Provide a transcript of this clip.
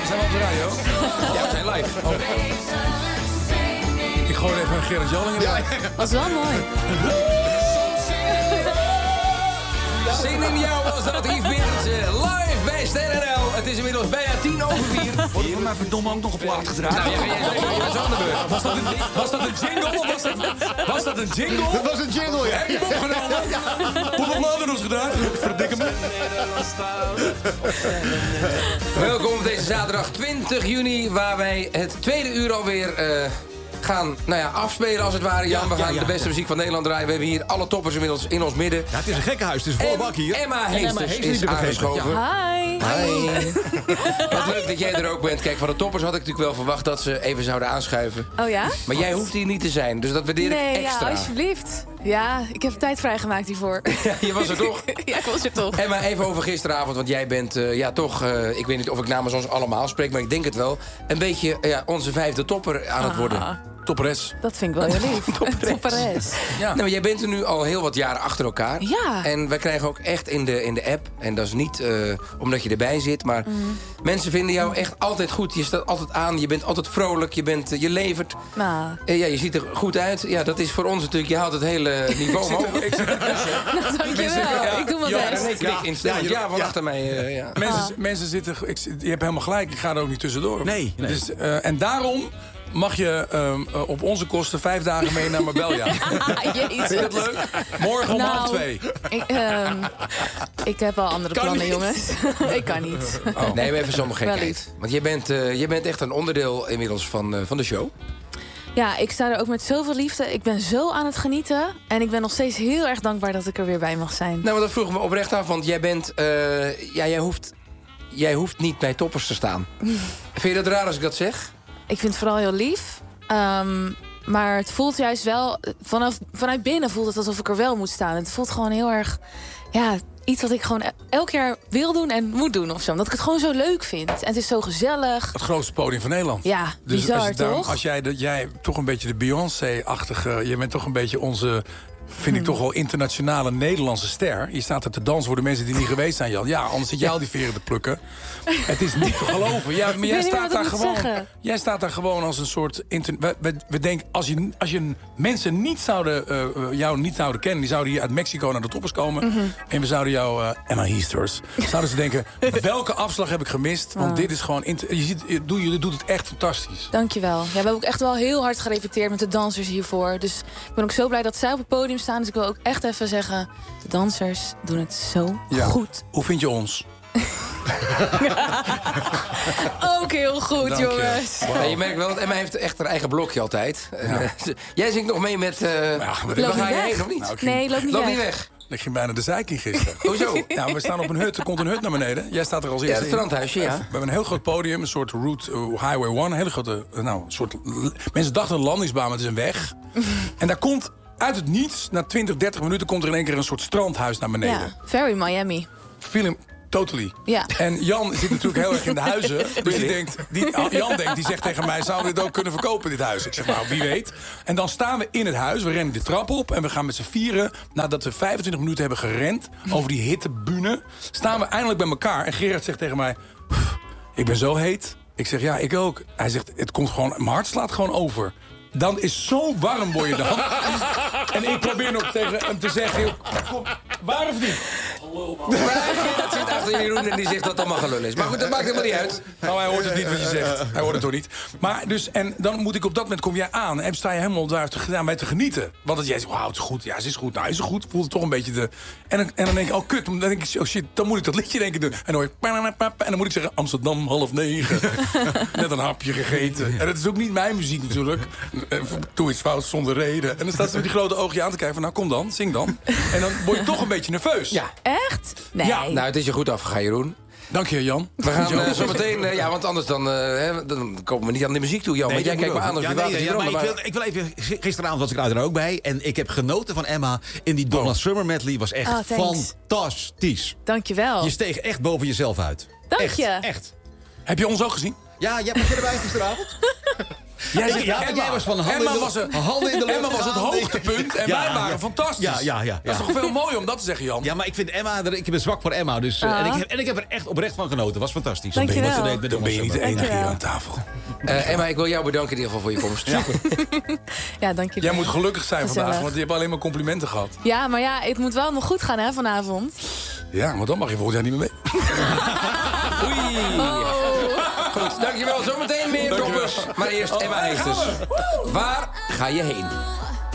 Zijn we op de radio? Ja, we zijn live. Oh. Ik gooi er even een Gerard Joling in. Ja. Was wel mooi. Zin in jou was dat Yves Berends live bij STRL. Het is inmiddels bijna 4:10. Wordt er voor mij verdomme ook nog op plaat gedraaid? Nou, jij is aan de beurt. Was dat een jingle? Was dat een jingle? Dat was een jingle, ja. Heb je hem opgenomen? Hoeveel platen nog gedraaid? Verdikke me. Welkom op deze zaterdag 20 juni, waar wij het tweede uur alweer gaan afspelen als het ware. Jan, we gaan de beste muziek van Nederland draaien. We hebben hier alle toppers inmiddels in ons midden. Ja, het is een gekkenhuis, het is volle bak hier. Emma Heesters is aangeschoven. Hi. Hi. Wat leuk dat jij er ook bent. Kijk, van de toppers had ik natuurlijk wel verwacht dat ze even zouden aanschuiven. Oh ja? Maar jij hoeft hier niet te zijn, dus dat waardeer ik extra. Ja, alsjeblieft. Ja, ik heb tijd vrijgemaakt hiervoor. Ja, je was er toch? Ja, ik was er toch. Emma, even over gisteravond, want jij bent toch... ik weet niet of ik namens ons allemaal spreek, maar ik denk het wel... een beetje onze vijfde topper aan het worden. Topperes. Dat vind ik wel heel lief. Topperes. Ja. Nou, maar jij bent er nu al heel wat jaren achter elkaar. Ja. En wij krijgen ook echt in de app... en dat is niet omdat je erbij zit... maar mensen vinden jou echt altijd goed. Je staat altijd aan, je bent altijd vrolijk, je levert. Nou, Je ziet er goed uit. Ja, dat is voor ons natuurlijk... je haalt het hele niveau omhoog. Ik zit ertussen. dankjewel. Ik doe mijn Ja, best. En ik knik instemmend. Ja, van achter mij. Ja. Mensen zitten... je hebt helemaal gelijk, ik ga er ook niet tussendoor. Nee. Dus, en daarom mag je op onze kosten 5 dagen mee naar Marbella. Jezus. Vind je dat leuk? Morgen om 1:30. Ik heb wel andere Kan plannen, niet. jongens. Ik kan niet. Nee, maar even zonder Wel gekheid. lief. Want jij bent echt een onderdeel inmiddels van de show. Ja, ik sta er ook met zoveel liefde. Ik ben zo aan het genieten. En ik ben nog steeds heel erg dankbaar dat ik er weer bij mag zijn. Nou, maar dat vroeg me oprecht af, want jij bent... jij hoeft niet bij toppers te staan. Vind je dat raar als ik dat zeg? Ik vind het vooral heel lief. Maar het voelt juist wel... Vanuit binnen voelt het alsof ik er wel moet staan. Het voelt gewoon heel erg... Ja, iets wat ik gewoon elk jaar wil doen en moet doen of zo. Omdat ik het gewoon zo leuk vind. En het is zo gezellig. Het grootste podium van Nederland. Ja, Dus bizar, toch? Als jij toch een beetje de Beyoncé-achtige... je bent toch een beetje onze... vind ik toch wel internationale Nederlandse ster. Je staat er te dansen voor de mensen die niet geweest zijn, Jan. Ja, anders zit jij al die veren te plukken. Het is niet te geloven. Ja, maar jij staat daar gewoon als een soort... We denken, als je mensen niet jou niet zouden kennen... die zouden hier uit Mexico naar de toppers komen... en we zouden jou... Emma Heesters... zouden ze denken, welke afslag heb ik gemist? Want dit is gewoon... Je doet het echt fantastisch. Dankjewel. Ja, we hebben ook echt wel heel hard gerepeteerd met de dansers hiervoor. Dus ik ben ook zo blij dat zij op het podium staan. Dus ik wil ook echt even zeggen... de dansers doen het zo goed. Hoe vind je ons? Ook heel goed, Dank je. jongens. Wow. Ja, je merkt wel dat Emma heeft echt haar eigen blokje altijd. Jij zingt nog mee met... waar Loop ga je niet heen weg. of niet? Nou, Nee, loop niet Loop weg. niet weg. Ik ging bijna de zijk in gisteren. Hoezo? Ja, we staan op een hut. Er komt een hut naar beneden. Jij staat er als Ja, eerste het in. strandhuisje, ja. We hebben een heel groot podium. Een soort route, Highway 1. Een hele grote... mensen dachten een landingsbaan, maar het is een weg. En daar komt uit het niets... na 20, 30 minuten komt er in één keer een soort strandhuis naar beneden. Ja, very Miami. Film... Totally. Ja. En Jan zit natuurlijk heel erg in de huizen. Dus die zegt tegen mij... zouden we dit ook kunnen verkopen, dit huis? Ik zeg, nou, wie weet. En dan staan we in het huis, we rennen de trap op... en we gaan met z'n vieren, nadat we 25 minuten hebben gerend... over die hittebühne, staan we eindelijk bij elkaar. En Gerard zegt tegen mij... ik ben zo heet. Ik zeg, ja, ik ook. Hij zegt, het komt gewoon... mijn hart slaat gewoon over. Dan is zo warm word je dan. En ik probeer nog tegen hem te zeggen... joh, kom, waar of niet? Dat zit achter Jeroen en die zegt dat het allemaal gelul is. Maar goed, dat maakt helemaal niet uit. Nou, hij hoort het niet wat je zegt. Hij hoort het toch niet. Maar dus, en dan moet ik op dat moment, kom jij aan... en sta je helemaal daar bij te genieten. Want dat jij zegt, wauw, het is goed. Ja, ze is goed. Nou, is het goed? Voelt het toch een beetje de... En dan denk ik, oh, kut. Dan denk ik, oh shit, dan moet ik dat liedje denken doen. En dan hoor je... En dan moet ik zeggen, Amsterdam, 8:30. Net een hapje gegeten. En dat is ook niet mijn muziek natuurlijk. Doe iets fout zonder reden. En dan staat ze met die grote oogje aan te kijken van... nou, kom dan, zing dan. En dan word je toch een beetje nerveus. Ja. Echt? Nee. Ja, Nou, het is je goed afgegaan, Jeroen. Dank je, Jan. We gaan zo meteen... want anders dan komen we niet aan de muziek toe, Jan. Nee, Want jij kijkt me aan als je water ja, hieronder. maar ik wil even... Gisteravond was ik er ook bij. En ik heb genoten van Emma. In die Donna Summer medley was echt thanks. fantastisch. Dankjewel. Je steeg echt boven jezelf uit. Dank Echt, je. echt. Heb je ons ook gezien? Ja, jij was erbij gisteravond? Jij was van Emma was handen in de lucht. Emma was het hoogtepunt en wij waren fantastisch. Ja. Dat is toch veel mooi om dat te zeggen, Jan? Ja, maar ik vind Emma, ik heb een zwak voor Emma. Dus, en ik heb er echt oprecht van genoten. Was fantastisch. Dankjewel. Wat ze deed met Dan ben je niet de Donald enige hier Dankjewel. aan tafel. Emma, ik wil jou bedanken in ieder geval voor je komst. Super. Ja, dank je. Jij moet gelukkig zijn Gezellig. vandaag, want je hebt alleen maar complimenten gehad. Ja, maar ja, het moet wel nog goed gaan hè, vanavond. Ja, maar dan mag je volgend jaar niet meer mee. Oei. Goed, dankjewel. Zometeen meer toppers. Maar eerst Emma Heesters. Waar ga je heen?